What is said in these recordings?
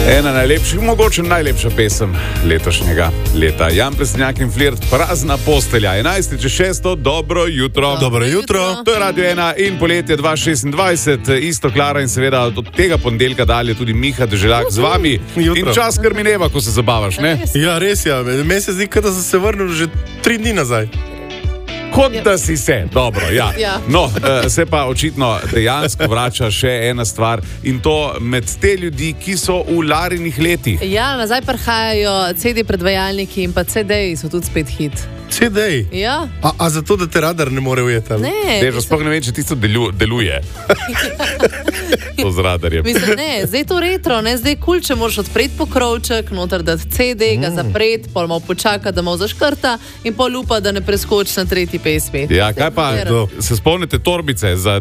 Ena najlepših, mogoče najlepša pesem letošnjega leta. Jan Plesnjak in Flirt, Prazna postelja. 11.6. Dobro jutro. Dobro jutro. To je Radio 1 in poletje 2026. Isto Klara in seveda od tega ponedeljka dalje tudi Miha Deželjak z vami. Jutro. In čas kar mineva, ko se zabavaš, ne? Ja, res je. Meni se zdi, da sem se vrnil že 3 dni nazaj. Kot da si se, dobro, ja. Ja. No, se pa očitno dejansko vrača še ena stvar in to med te ljudi, ki so v Larinih letih. Ja, nazaj prihajajo CD predvajalniki in pa CD-ji so tudi spet hit. CD-ji? Ja. A zato, da te radar ne more ujeti? Ne. Dežo, sploh ne vem, če tisto deluje. To z radarjem. Mislim, ne, zdaj je to retro, ne, zdaj je kul, če moraš odpreti pokrovček, noter dati CD, ga zapreti, pol malo počaka, da malo zaškrta in pol upa, da ne preskoči na tretji pesmi. Ja, kaj pa, se spomnite torbice za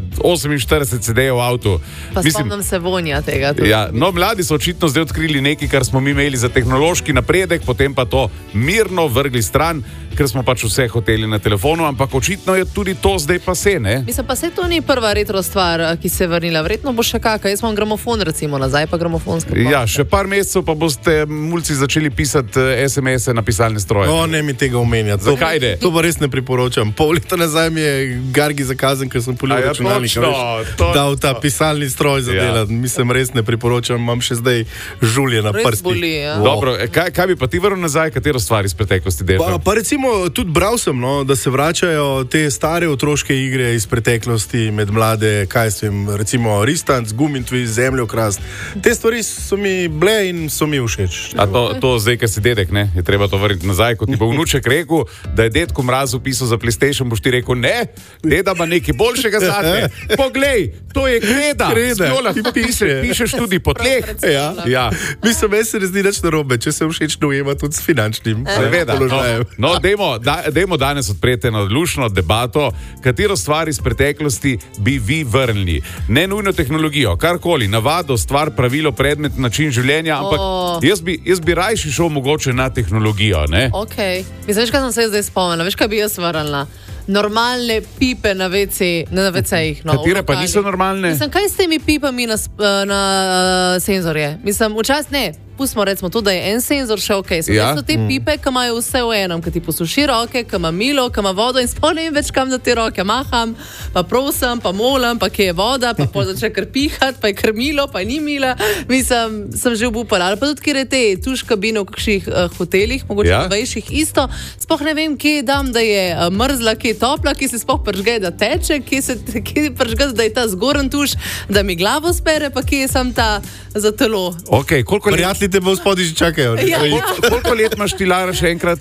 48 CD-jev v avtu? Pa spomnim se vonja tega. Tudi. Ja, no, mladi so očitno zdaj odkrili nekaj, kar smo mi imeli za tehnološki napredek, potem pa to mirno vrgli stran, ker smo pač vse hoteli na telefonu, ampak očitno je tudi to zdaj pa se, ne? Mislim, pa se to ni prva retro stvar, ki se je vrnila. Verjetno bo še kakšna. Jaz imam gramofon recimo nazaj, pa gramofonske. Ja, še par mesecev pa boste mulci začeli pisati SMS-e na pisalne stroje. O, ne mi tega omenjati. Zakaj ne? To pa res ne priporočam. Pol leta nazaj mi je Gargi zakazan, ker sem polil računalnik. Dal ta pisalni stroj za delati. Mislim, res ne priporočam. Imam še zdaj žulje na prstih. Res boli, ja. Dobro, kaj bi pa ti vrnil nazaj, katero stvar iz preteklosti delaš? Pa recimo, tudi bral sem, no, da se vračajo te stare otroške igre iz preteklosti med mlade, kaj s tem, recimo Ristanc, Gumintviz, Zemljokrast. Te stvari so mi bile in so mi všeč. A to zdaj, ker si dedek, ne? Je treba to vrniti nazaj, kot ti bo vnuček rekel, da je dedku Mrazu pisal za PlayStation, boš ti rekel, ne, deda ima nekaj boljšega zate. Poglej, to je kreda. Jo lahko pišeš tudi po tleh. Ja. Mislim, meni se ne zdi nič narobe, če se všečno ujema tudi s finančnim položajem. No, dajmo danes odpreti eno lušno debato, katero stvar iz preteklosti bi vi vrnili. Ne nujno tehnologijo, karkoli, navado, stvar, pravilo, predmet, način življenja, ampak jaz bi rajši šel mogoče na tehnologijo, ne? Ok. Mislim, veš, kaj sem se zdaj spomnila? Veš, kaj bi jaz vrnila? Normalne pipe na WC-jih. No, katere pa niso normalne? Mislim, kaj s temi pipami na senzorje? Mislim, včasih ne. Pustimo recimo to, da je en senzor še ok. So te pipe, ki imajo vse v enem, ki ti posuši roke, ki ima milo, ki ima vodo in sploh ne vem več, kam da te roke maham, pa prosim, pa molim, pa kje je voda, pa začne kar pihati, pa je kar milo, pa ni mila. Mislim, sem že obupala. Ali pa tudi, kjer je te tuš kabine v kakšnih hotelih, mogoče novejših isto, sploh ne vem, kje dam, da je mrzla, kje je topla, kje se sploh pržge, da teče, kje pržge, da je ta zgoren tuš, da mi glavo spere, pa kje je sam ta za telo. Ok, koliko te bo spodaj že čakajo. Koliko let imaš ti, Lara, še enkrat?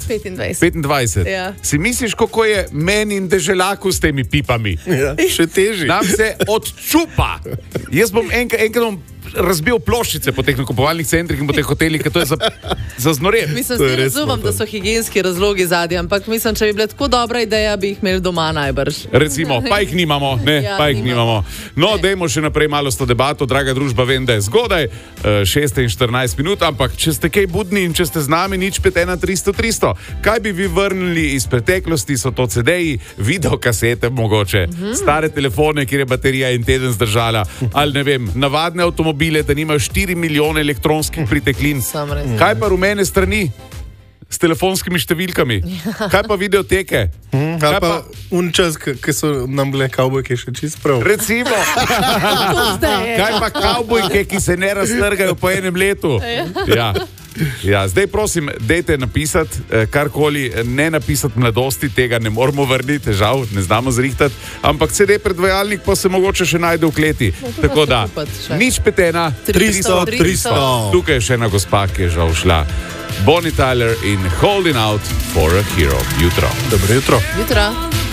25. Ja. Si misliš, kako je meni in Deželjaku s temi pipami? Ja, še teži. Nam se odčupa. Jaz bom enkrat razbil ploščice po teh nakupovalnih centrih in po teh hotelih, ker to je za znoret. Mislim, da razumem, da so higienski razlogi zadnji, ampak mislim, če bi bila tako dobra ideja, bi jih imeli doma najbrž. Recimo, pa jih nimamo, ne, pa jih nimamo. No, dajmo še naprej malo s to debato, draga družba, vem, da je zgodaj, 6:14 minut, ampak če ste kaj budni in če ste z nami, nič 51300. Kaj bi vi vrnili iz preteklosti, so to CD-ji, videokasete mogoče, stare telefone, kjer je baterija en teden zdržala, ali ne vem, navadne avtomobile, da nimajo 4 milijone elektronskih priteklin. Kaj pa rumene strani s telefonskimi številkami? Kaj pa videoteke? Kaj pa unčas, ki so nam bile kavbojke še čist prav? Recimo. Kaj pa kavbojke, ki se ne raztrgajo po enem letu? Ja, zdaj prosim, dejte napisati karkoli, ne napisati mladosti, tega ne moramo vrniti, žal, ne znamo zrihtati, ampak CD predvajalnik pa se mogoče še najde v kleti. Tako da, nič 51300. Tukaj je še ena gospa, ki je žal šla. Bonnie Tyler in Holding Out for a Hero. Jutro. Dobro jutro. Jutro.